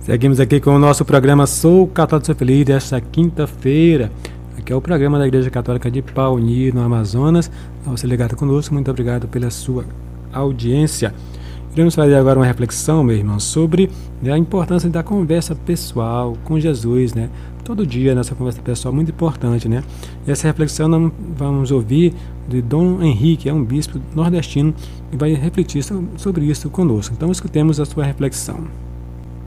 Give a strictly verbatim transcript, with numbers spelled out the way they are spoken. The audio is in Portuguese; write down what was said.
Seguimos aqui com o nosso programa Sou Católico, Sou Feliz, desta quinta-feira. Aqui é o programa da Igreja Católica de Pauni, no Amazonas. A você ligado conosco, muito obrigado pela sua audiência. Iremos fazer agora uma reflexão, meu irmão, sobre, né, a importância da conversa pessoal com Jesus, né? Todo dia nessa conversa pessoal muito importante, né? E essa reflexão nós vamos ouvir de Dom Henrique, é um bispo nordestino, e vai refletir sobre isso conosco. Então escutemos a sua reflexão.